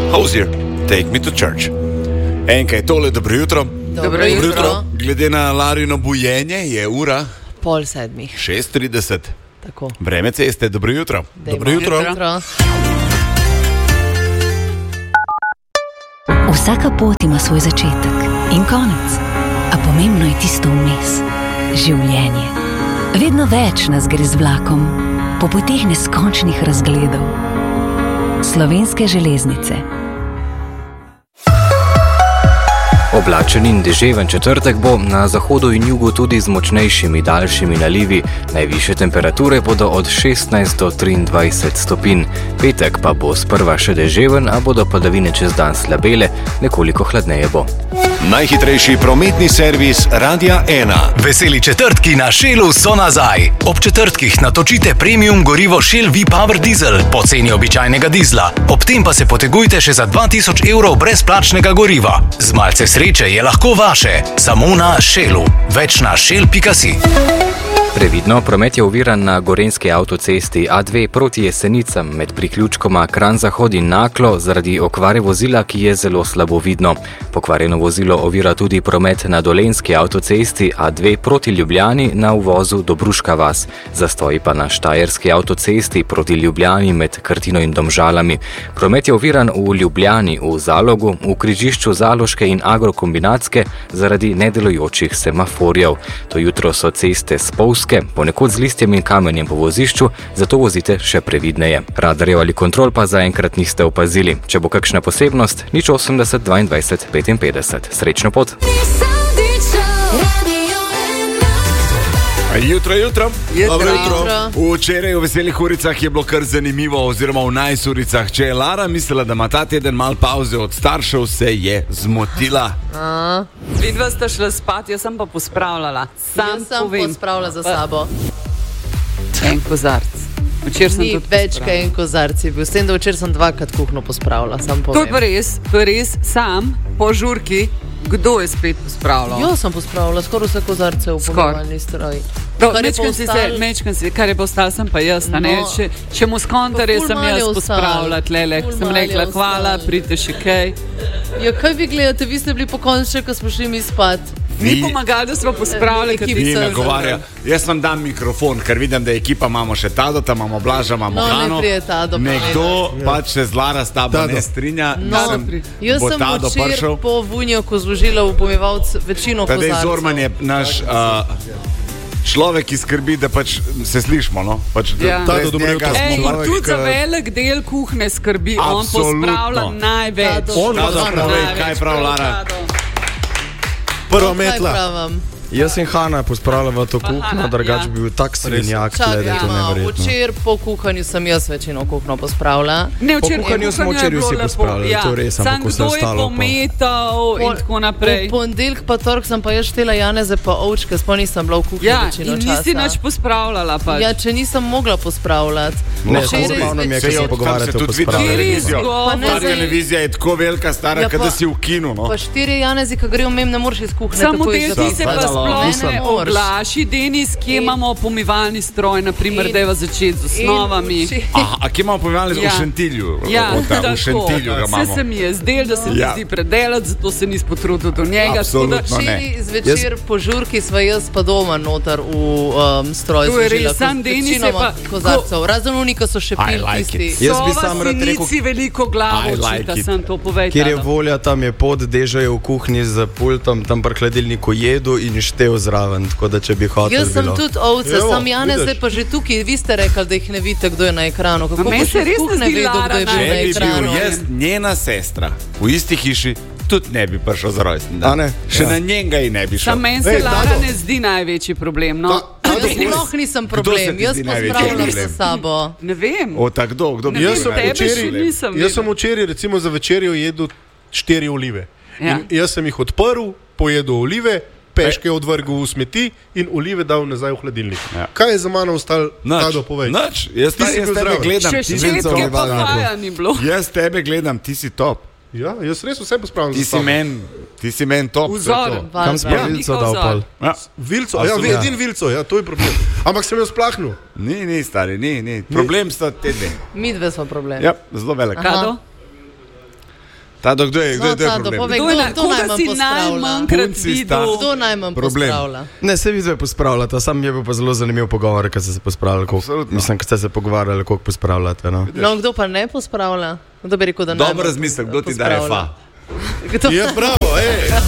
Hozier, take me to church. Enkaj, tole, dobro jutro. Dobro jutro. Glede na Larino bujenje je ura 6:30. 6:30. Tako. Vreme ceste, dobro jutro. Dobro jutro. Vsaka pot ima svoj začetek in konec, a pomembno je tisto vmes. Življenje. Vedno več nas gre z vlakom, po poteh neskončnih razgledov. Slovenske železnice. Oblačen in deževen četrtek bo, na zahodu in jugu tudi z močnejšimi daljšimi nalivi. Najvišje temperature bodo od 16 do 23 stopinj. Petek pa bo sprva še deževen, a bodo padavine čez dan slabele, nekoliko hladneje bo. Najhitrejši prometni servis Radia 1. Veseli četrtki na Shellu so nazaj. Ob četrtkih natočite premium gorivo Shell V-Power Diesel po ceni običajnega dizla. Ob tem pa se potegujte še za 2000 evrov brezplačnega goriva. Z malce sreče je lahko vaše. Samo na Shellu. Več na shell.si. Previdno, promet je oviran na gorenjski avtocesti A2 proti Jesenicam med priključkoma Kranj-Zahod in Naklo zaradi okvare vozila, ki je zelo slabo vidno. Pokvarjeno vozilo ovira tudi promet na dolenjski avtocesti A2 proti Ljubljani na uvozu Dobruška vas. Zastoji pa na štajerski avtocesti proti Ljubljani med Krtino in Domžalami. Promet je oviran v Ljubljani, v Zalogu, v križišču Zaloške in Agrokombinatske zaradi nedelujočih semaforjev. To jutro so ceste spolzke, ponekod z listjem in kamenjem po vozišču, zato vozite še previdneje. Radarjev ali kontrol pa zaenkrat niste opazili. Če bo kakšna posebnost, 080 22 55. Srečno pot! Jutro. Dobro jutro. Včeraj v Veselih uricah je bilo kar zanimivo, oziroma v Najsuricah. Če je Lara mislila, da ima ta teden mal pauze od staršev, se je zmotila. Vidva sta šla spat, jaz sem pa pospravljala. Jaz sem pospravila za sabo. En kozarc. Ni več kaj en kozarc je bil. S tem, da včeraj sem dvakrat kuhno pospravila. To je res, sam po žurki. Kdo je spet pospravljal? Jaz sem pospravila skoraj vse kozarce v pomivalni stroj. Kar je pa ostalo, sem pa jaz. Če mu skontarje sem jaz pospravila tlele. Sem rekla, hvala, pridite še kaj. Ja, kaj vi gledate? Vi ste bili pokončni, ko smo šli mi spat. Ni pomagali, da smo pospravili. Ni nagovarja. Jaz vam dam mikrofon, ker vidim, da ekipa imamo še Tadota, imamo Blaža, imamo Hano. Nekdo pač se z Lara s tabo ne strinja. Jaz sem včeraj po Vunjoku zložila v pomivalc večino kozarcev. Tadej Zorman je naš človek, ki skrbi, da pač se slišmo. Tudi za velik del kuhne skrbi. On pospravlja največ. Kaj prav, Lara? Prva metla. Jaz in Hana pospravljava to kuhno, drugač bi bil tak svinjak, da je to neverjetno. Včeraj po kuhanju sem jaz večino kuhno pospravila. Po kuhanju smo včeraj vsi pospravljali, to res, ampak ko se ostalo pa. Sam kdo je pometal in tako naprej. V ponedeljek pa tork sem pa jaz štela Janeze pa ovčke, sploh nisem bila v kuhinji večino časa. Ja, in nisi nič pospravljala pač. Ja, če nisem mogla pospravljati. Ne, zabavno mi je, kaj se pogovarjate o pospravljanju. Ta televizija je tako velika, stara, kada si v kinu. Pa 4 Janezi, ki grejo mem, ne moreš iz kuhne. Sploh ne oglaši, Denis, kje imamo pomivalni stroj, naprimer, da je začeti z osnovami. A kje imamo pomivalni stroj? V Šentilju. Ja, v Šentilju ga imamo. Vse se mi je zdel, da se mi zdi predelati, zato se nis potrudil do njega. Absolutno ne. Zvečer po žurki sva jaz pa doma noter v stroj zložila. Sam Denis je pa kozarcev. Razen unika so še pil tisti. Jaz bi sam rad rekel, si veliko glavo očita, sem to povedala. Kjer je volja, tam je pod, dežajo v kuhinji z pultom, tam pri hladilniku jedu in štev zraven, tako da če bi hotel Jaz sem tudi ovca, sam Janez zdaj pa že tukaj. Vi ste rekli, da jih ne vidite, kdo je na ekranu. Kako pa še ne vedo, kdo je bil na ekranu? Če bi bil jaz njena sestra v isti hiši, tudi ne bi prišel za rojsten dan. Še na njega in ne bi šel. Sam meni se Lara ne zdi največji problem. Jaz nisem problem, jaz pospravljam za sabo. Ne vem. Kdo bi Jaz sem včeraj recimo za večerjo jedel 4 olive. Jaz sem jih odprl, pojedel olive, peške odvrgel v smeti in olive dal nazaj v hladilnik. Kaj je za mano ostalo? Tado, povej. Nač, jaz tebe gledam. Jaz tebe gledam, ti si top. Ja, jaz res vse pospravljam za sabo. Ti si men top. Vzor. Kam smo Vilco dal pol? Vilco, edin Vilco, to je problem. Ampak sem jo splahnil. Ni, stari, ni. Problem sta te dve. Mi dve smo problem. Ja, zelo velik. Kado? Tado, kdo je problem? Kdo najmanj pospravlja? Ne, se vi zdaj pospravljate, sam je bil pa zelo zanimiv pogovor, kad ste se pospravljali, mislim, kad ste se pogovarjali, koliko pospravljate. No, kdo pa ne pospravlja? Kdo bi rekel, da najmanj? Dobro razmislek, kdo ti daje fa? Je bravo,